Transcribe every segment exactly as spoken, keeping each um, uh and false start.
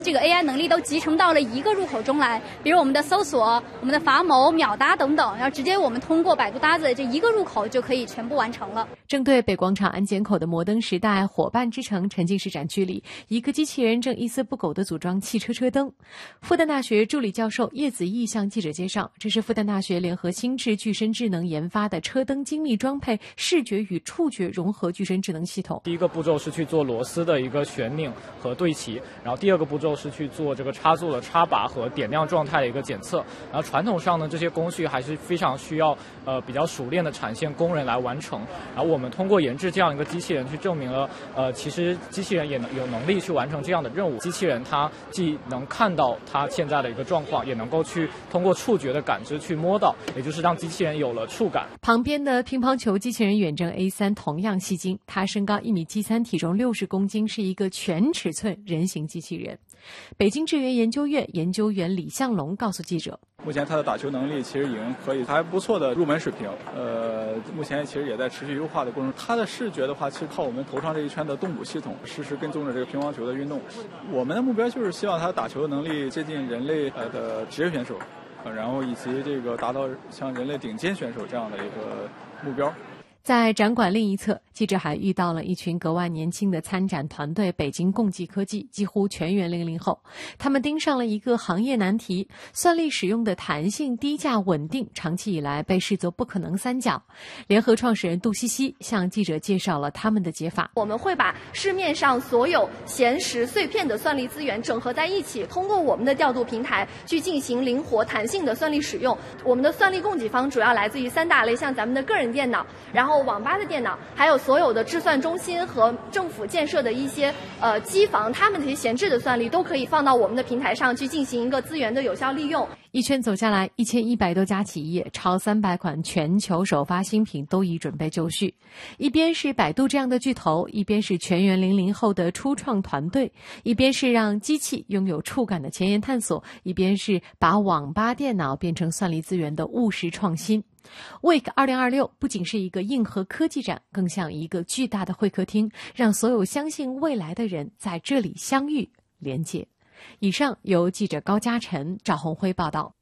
这个 A I 能力都集成到了一个入口中来，比如我们的搜索、我们的伐谋、秒答等等，然后直接我们通过百度搭子这一个入口就可以全部完成了。 正对北广场安检口的摩登时代伙伴之城沉浸式展区里，一个机器人正一丝不苟地组装汽车车灯。复旦大学助理教授叶子毅向记者介绍，这是复旦大学联合心智具身智能研发的车灯精密装配视觉与触觉融合具身智能系统。 第一个步骤是去做螺丝的一个旋拧和对齐，然后第二个步骤是去做这个插座的插拔和点亮状态的一个检测。然后传统上呢，这些工序还是非常需要呃比较熟练的产线工人来完成。然后我们通过研制这样一个机器人，去证明了呃其实机器人也能有能力去完成这样的任务。机器人它既能看到它现在的一个状况，也能够去通过触觉的感知去摸到，也就是让机器人有了触感。 旁边的乒乓球机器人远征 A 三 同样吸睛，它身高一米七三，体重六十公斤，是一个全尺寸人形机器人。北京智源研究院研究员李向龙告诉记者， 目前它的打球能力其实已经可以还不错的入门水平，呃，目前其实也在持续优化的过程中。它的视觉的话，其实靠我们头上这一圈的动捕系统实时跟踪着这个乒乓球的运动。我们的目标就是希望它打球能力接近人类呃的职业选手，呃，然后以及这个达到像人类顶尖选手这样的一个目标。 在展馆另一侧，记者还遇到了一群格外年轻的参展团队——北京共济科技，几乎全员零零后。他们盯上了一个行业难题：算力使用的弹性、低价、稳定，长期以来被视作不可能三角。联合创始人杜西西向记者介绍了他们的解法。 我们会把市面上所有闲时碎片的算力资源整合在一起，通过我们的调度平台去进行灵活弹性的算力使用。我们的算力供给方主要来自于三大类，像咱们的个人电脑，然后网吧的电脑，还有所有的智算中心和政府建设的一些呃机房，他们这些闲置的算力都可以放到我们的平台上去进行一个资源的有效利用。 一圈走下来，一千一百多家企业，超三百款全球首发新品都已准备就绪。一边是百度这样的巨头，一边是全员零零后的初创团队，一边是让机器拥有触感的前沿探索，一边是把网吧电脑变成算力资源的务实创新。Wake 二零二六不仅是一个硬核科技展，更像一个巨大的会客厅，让所有相信未来的人在这里相遇连接。以上由记者高嘉晨、赵红辉报道。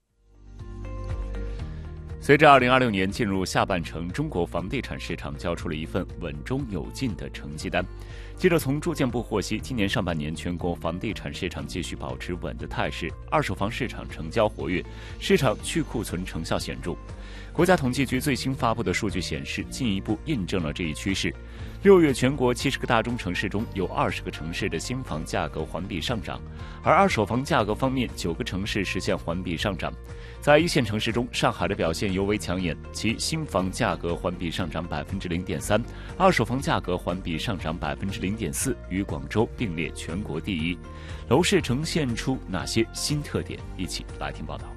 随着二零二六年进入下半程，中国房地产市场交出了一份稳中有进的成绩单。记者从住建部获悉，今年上半年全国房地产市场继续保持稳的态势，二手房市场成交活跃，市场去库存成效显著。国家统计局最新发布的数据显示，进一步印证了这一趋势。六月全国七十个大中城市中有二十个城市的新房价格环比上涨，而二手房价格方面，九个城市实现环比上涨。在一线城市中，上海的表现尤为抢眼，其新房价格环比上涨百分之零点三，二手房价格环比上涨百分之零点四，与广州并列全国第一。楼市呈现出哪些新特点？一起来听报道。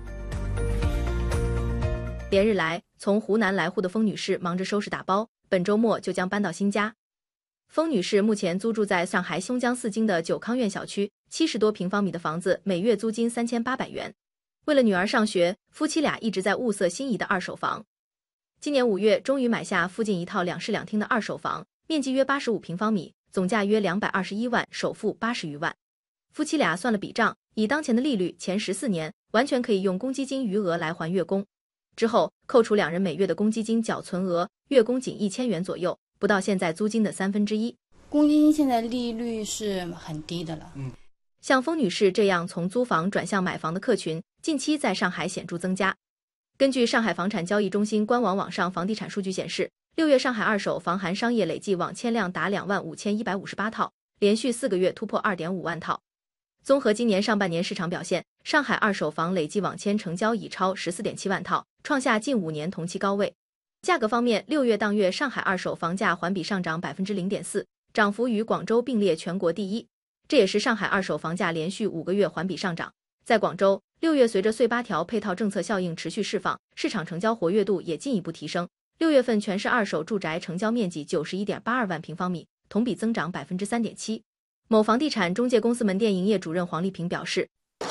连日来，从湖南来沪的封女士忙着收拾打包，本周末就将搬到新家。封女士目前租住在上海松江四京的九康苑小区，七十多平方米的房子，每月租金三千八百元。为了女儿上学，夫妻俩一直在物色心仪的二手房。今年五月，终于买下附近一套两室两厅的二手房，面积约八十五平方米，总价约两百二十一万，首付八十余万。夫妻俩算了笔账，以当前的利率，前十四年完全可以用公积金余额来还月供。之后扣除两人每月的公积金缴存额，月供仅一千元左右，不到现在租金的三分之一。 公积金现在利率是很低的了。嗯， 像封女士这样从租房转向买房的客群，近期在上海显著增加。根据上海房产交易中心官网网上房地产数据显示，六月上海二手房含商业累计网签量达两万五千一百五十八套，连续四个月突破二点五万套。综合今年上半年市场表现，上海二手房累计网签成交已超 十四点七万套，创下近五年同期高位。价格方面，六月当月上海二手房价环比上涨 百分之零点四， 涨幅与广州并列全国第一。这也是上海二手房价连续五个月环比上涨。在广州，六月随着穗八条配套政策效应持续释放，市场成交活跃度也进一步提升。六月份全市二手住宅成交面积 九十一点八二万平方米，同比增长 百分之三点七。某房地产中介公司门店营业主任黄丽萍表示，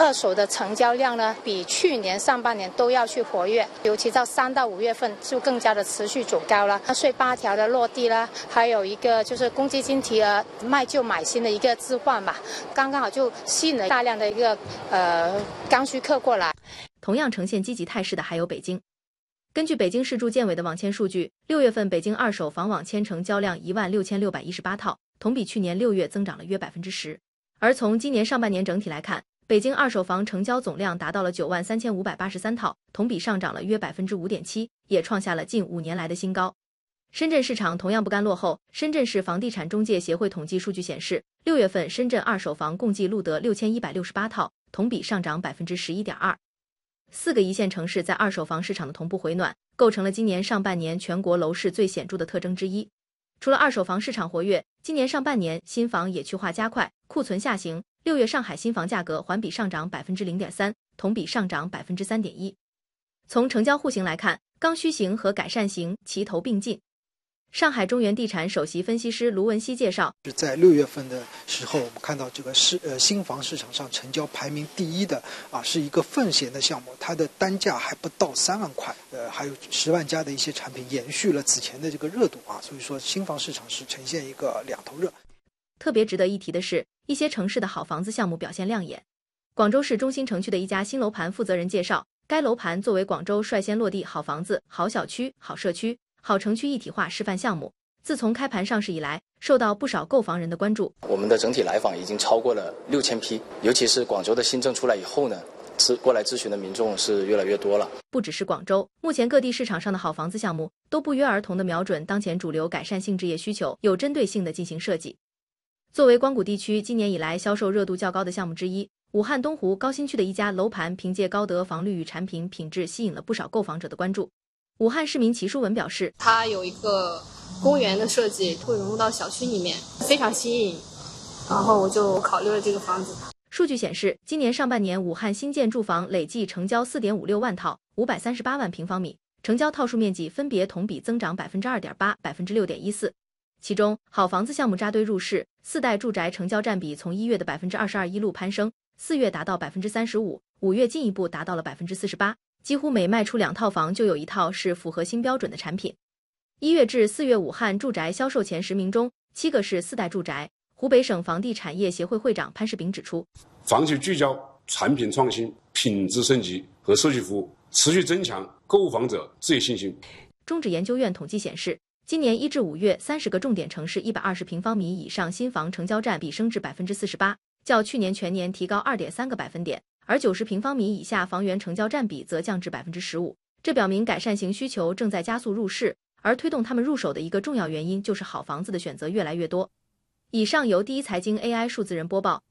二手的成交量呢，比去年上半年都要去活跃，尤其到三到五月份就更加的持续走高了。税八条的落地啦，还有一个就是公积金提额卖旧买新的一个置换吧，刚刚好就吸引了大量的一个呃刚需客过来。 同样呈现积极态势的还有北京。根据北京市住建委的网签数据，六月份北京二手房网签成交量一万六千六百一十八套，同比去年六月增长了约百分之十。而从今年上半年整体来看，北京二手房成交总量达到了九万三千五百八十三套，同比上涨了约百分之五点七，也创下了近五年来的新高。深圳市场同样不甘落后，深圳市房地产中介协会统计数据显示，六月份深圳二手房共计录得六千一百六十八套，同比上涨百分之十一点二。四个一线城市在二手房市场的同步回暖，构成了今年上半年全国楼市最显著的特征之一。除了二手房市场活跃，今年上半年新房野区化加快，库存下行。六月上海新房价格环比上涨百分之零点三，同比上涨百分之三点一。从成交户型来看，刚需型和改善型齐头并进。上海中原地产首席分析师卢文熙介绍， 是在六月份的时候，我们看到这个市呃新房市场上成交排名第一的啊，是一个奉贤的项目，它的单价还不到三万块，呃，还有十万加的一些产品延续了此前的这个热度啊，所以说新房市场是呈现一个两头热。 特别值得一提的是，一些城市的好房子项目表现亮眼。广州市中心城区的一家新楼盘负责人介绍，该楼盘作为广州率先落地好房子、好小区、好社区、好城区一体化示范项目，自从开盘上市以来，受到不少购房人的关注。 我们的整体来访已经超过了六千批，尤其是广州的新政出来以后呢，是过来咨询的民众是越来越多了。 不只是广州，目前各地市场上的好房子项目都不约而同地瞄准当前主流改善性置业需求，有针对性地进行设计。作为光谷地区今年以来销售热度较高的项目之一，武汉东湖高新区的一家楼盘凭借高得房率与产品品质吸引了不少购房者的关注。武汉市民齐淑文表示， 它有一个公园的设计，会融入到小区里面，非常吸引，然后我就考虑了这个房子。 数据显示，今年上半年武汉新建住房累计成交 四点五六万套，五百三十八万平方米，成交套数面积分别同比增长 百分之二点八、百分之六点一四。其中，好房子项目扎堆入市，四代住宅成交占比从一月的 百分之二十二 一路攀升，四月达到 百分之三十五， 五月进一步达到了 百分之四十八， 几乎每卖出两套房就有一套是符合新标准的产品。一月至四月武汉住宅销售前十名中，七个是四代住宅。湖北省房地产业协会会长潘世炳指出， 长期聚焦产品创新、品质升级和社区服务，持续增强购房者置业信心。 中指研究院统计显示，今年一至五月，三十个重点城市一百二十平方米以上新房成交占比升至 百分之四十八， 较去年全年提高 二点三个百分点，而九十平方米以下房源成交占比则降至 百分之十五。 这表明改善型需求正在加速入市，而推动他们入手的一个重要原因就是好房子的选择越来越多。以上由第一财经 A I 数字人播报。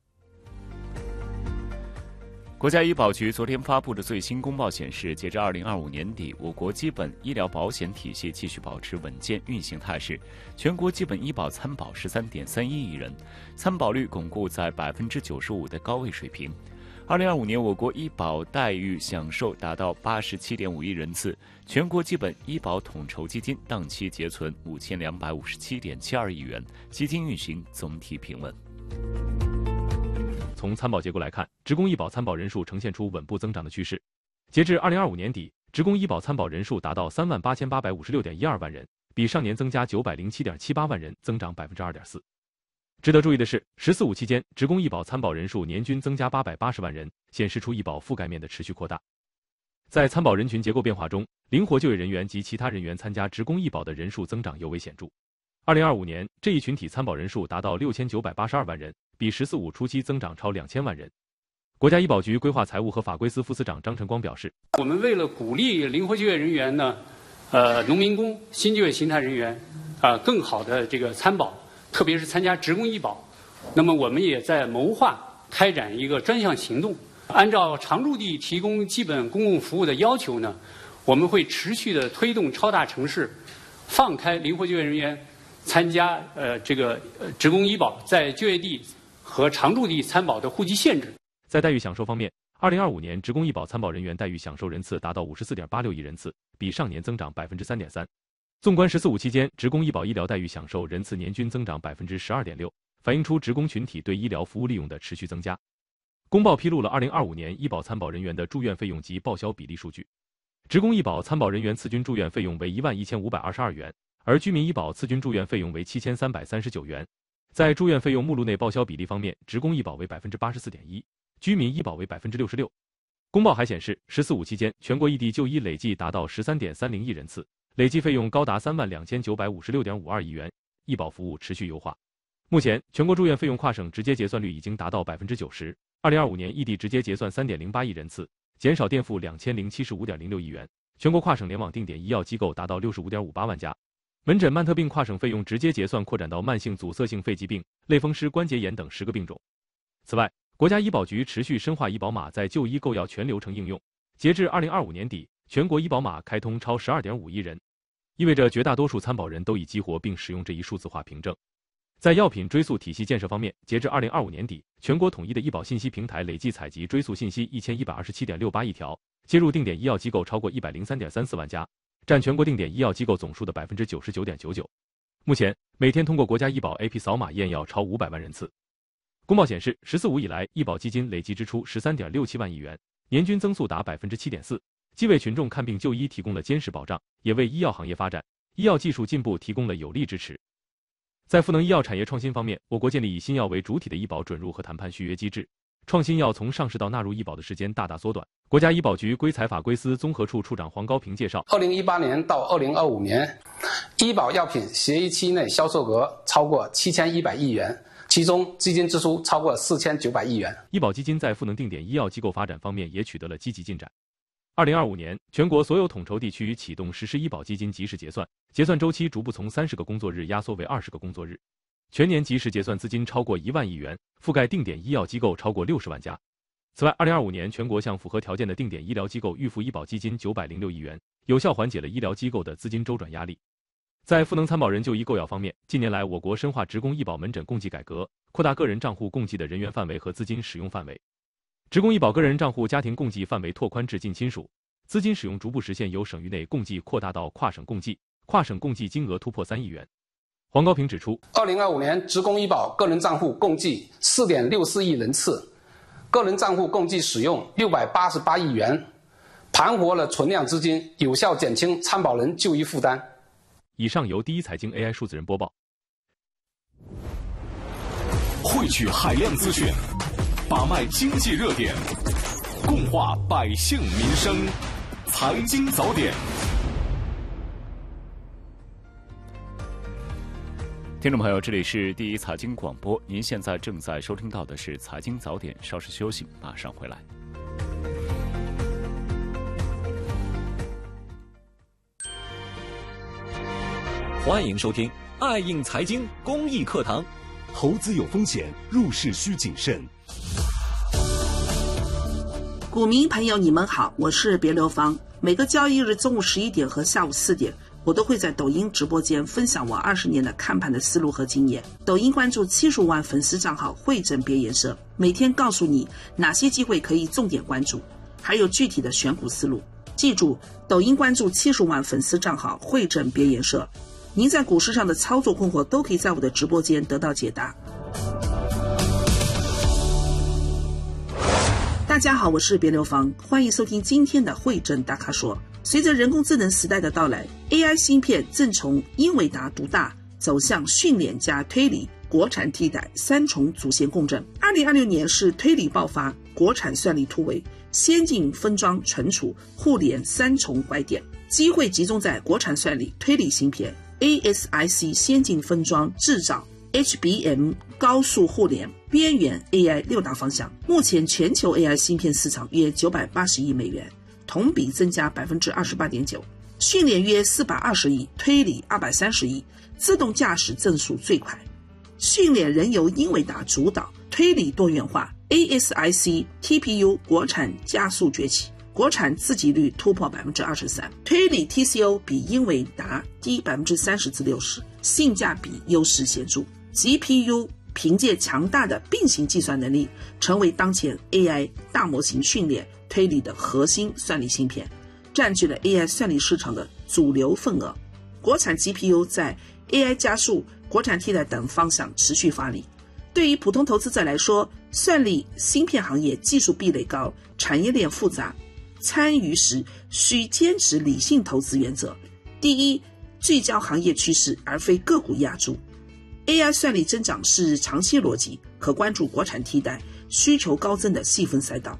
国家医保局昨天发布的最新公报显示，截至二零二五年底，我国基本医疗保险体系继续保持稳健运行态势，全国基本医保参保 十三点三一亿人，参保率巩固在 百分之九十五 的高位水平。二零二五年，我国医保待遇享受达到 八十七点五亿人次，全国基本医保统筹基金当期结存 五千两百五十七点七二亿元，基金运行总体平稳。 从参保结构来看，职工医保参保人数呈现出稳步增长的趋势。截至二零二五年底，职工医保参保人数达到 三万八千八百五十六点一二万人，比上年增加 九百零七点七八万人，增长 百分之二点四。值得注意的是，十四五期间，职工医保参保人数年均增加八百八十万人，显示出医保覆盖面的持续扩大。在参保人群结构变化中，灵活就业人员及其他人员参加职工医保的人数增长尤为显著。二零二五年，这一群体参保人数达到六千九百八十二万人，比“十四五”初期增长超两千万人。国家医保局规划财务和法规司副司长张晨光表示， 我们为了鼓励灵活就业人员呢，呃，农民工、新就业形态人员啊、呃，更好的这个参保，特别是参加职工医保，那么我们也在谋划开展一个专项行动，按照常住地提供基本公共服务的要求呢，我们会持续的推动超大城市放开灵活就业人员参加呃这个呃职工医保在就业地和常住地参保的户籍限制。 在待遇享受方面，二零二五年职工医保参保人员待遇享受人次达到 五十四点八六亿人次，比上年增长 百分之三点三。纵观“十四五”期间，职工医保医疗待遇享受人次年均增长 百分之十二点六，反映出职工群体对医疗服务利用的持续增加。 公报披露了二零二五年医保参保人员的住院费用及报销比例数据。职工医保参保人员次均住院费用为一万一千五百二十二元，而居民医保次均住院费用为七千三百三十九元。在住院费用目录内报销比例方面，职工医保为百分之八十四点一，居民医保为百分之六十六。公报还显示，十四五期间，全国异地就医累计达到十三点三零亿人次，累计费用高达三万两千九百五十六点五二亿元，医保服务持续优化。目前，全国住院费用跨省直接结算率已经达到百分之九十。二零二五年异地直接结算三点零八亿人次，减少垫付两千零七十五点零六亿元。全国跨省联网定点医药机构达到六十五点五八万家。门诊慢特病跨省费用直接结算扩展到慢性阻塞性肺疾病、类风湿关节炎等十个病种。此外，国家医保局持续深化医保码在就医购药全流程应用。截至二零二五年底，全国医保码开通超 十二点五亿人，意味着绝大多数参保人都已激活并使用这一数字化凭证。在药品追溯体系建设方面，截至二零二五年底，全国统一的医保信息平台累计采集追溯信息一千一百二十七点六八亿条，接入定点医药机构超过一百零三点三四万家，占全国定点医药机构总数的百分之九十九点九九。目前，每天通过国家医保 A P 扫码验药超五百万人次。公报显示，十四五以来，医保基金累计支出十三点六七万亿元，年均增速达百分之七点四，既为群众看病就医提供了坚实保障，也为医药行业发展、医药技术进步提供了有力支持。在赋能医药产业创新方面，我国建立以新药为主体的医保准入和谈判续约机制，创新药从上市到纳入医保的时间大大缩短。国家医保局规财法规司综合处处长黄高平介绍， 二零一八年到二零二五年，医保药品协议期内销售额超过七千一百亿元，其中基金支出超过四千九百亿元。 医保基金在赋能定点医药机构发展方面也取得了积极进展。二零二五年，全国所有统筹地区启动实施医保基金即时结算，结算周期逐步从三十个工作日压缩为二十个工作日，全年即时结算资金超过一万亿元，覆盖定点医药机构超过六十万家。此外，二零二五年全国向符合条件的定点医疗机构预付医保基金九百零六亿元，有效缓解了医疗机构的资金周转压力。在赋能参保人就医购药方面，近年来我国深化职工医保门诊共计改革，扩大个人账户共计的人员范围和资金使用范围。职工医保个人账户家庭共计范围拓宽至近亲属，资金使用逐步实现由省域内共计扩大到跨省共计，跨省共计金额突破三亿元。黄高平指出， 二零二五年职工医保个人账户共计四点六四亿人次，个人账户共计使用六百八十八亿元，盘活了存量资金，有效减轻参保人就医负担。 以上由第一财经 A I 数字人播报。 汇聚海量资讯，把脉经济热点，共话百姓民生。财经早点， 听众朋友，这里是第一财经广播，您现在正在收听到的是财经早点，稍事休息，马上回来。 欢迎收听爱应财经公益课堂。投资有风险，入市需谨慎。 股民朋友，你们好，我是别流芳。每个交易日中午十一点和下午四点，我都会在抖音直播间分享我二十年的看盘的思路和经验。抖音关注七十五万粉丝账号汇整别研社，每天告诉你哪些机会可以重点关注，还有具体的选股思路。记住，抖音关注七十五万粉丝账号汇整别研社，您在股市上的操作困惑都可以在我的直播间得到解答。大家好，我是别流芳，欢迎收听今天的汇整大咖说。随着人工智能时代的到来， A I 芯片正从英伟达独大走向训练加推理、国产替代三重主线共振。二零二六年是推理爆发、国产算力突围、先进分装存储、互联三重拐点，机会集中在国产算力、推理芯片、A S I C 先进分装制造、H B M 高速互联、边缘 A I 六大方向。目前全球 A I 芯片市场约九百八十亿美元，同比增加 百分之二十八点九， 训练约四百二十亿，推理二百三十亿，自动驾驶增速最快。训练仍由英伟达主导，推理多元化， A S I C T P U 国产加速崛起，国产自给率突破 百分之二十三， 推理 T C O 比英伟达低 百分之三十至六十， 性价比优势显著。 G P U 凭借强大的并行计算能力，成为当前 A I 大模型训练推理的核心算力芯片，占据了 A I 算力市场的主流份额。国产 G P U 在 A I 加速、国产替代等方向持续发力。对于普通投资者来说， 算力芯片行业技术壁垒高，产业链复杂，参与时需坚持理性投资原则。第一，聚焦行业趋势而非个股压注。A I 算力增长是长期逻辑，可关注国产替代需求高增的细分赛道。